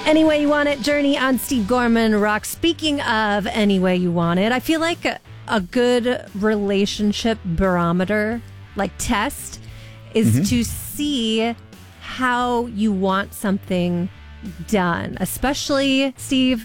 Any Way You Want It, Journey on Steve Gorman Rock. Speaking of Any Way You Want It, I feel like a good relationship barometer, like test, is to see how you want something done. Especially, Steve,